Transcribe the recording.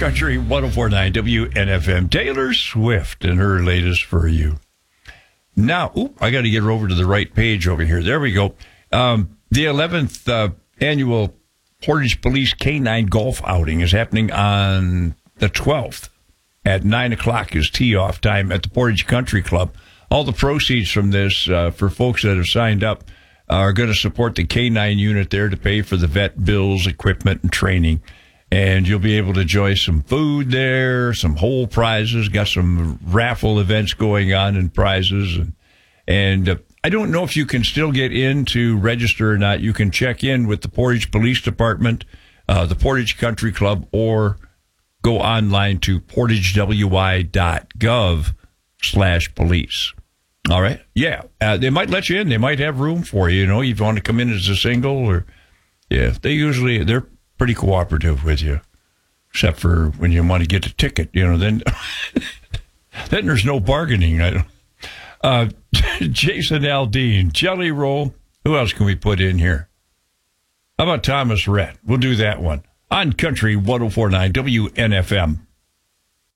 Country 104.9 WNFM. Taylor Swift and her latest for you. Now, I got to get her over to the right page over here. There we go. The 11th annual Portage Police K9 golf outing is happening on the 12th at 9 o'clock is tee-off time at the Portage Country Club. All the proceeds from this, for folks that have signed up, are going to support the K9 unit there to pay for the vet bills, equipment, and training. And you'll be able to enjoy some food there, some whole prizes, got some raffle events going on and prizes. And I don't know if you can still get in to register or not. You can check in with the Portage Police Department, the Portage Country Club, or go online to portagewi.gov/police. All right. Yeah. They might let you in. They might have room for you. You know, if you want to come in as a single or, yeah, they're pretty cooperative with you, except for when you want to get a ticket, you know, then there's no bargaining. Jason Aldean, Jelly Roll. Who else can we put in here? How about Thomas Rhett? We'll do that one on Country 104.9 WNFM.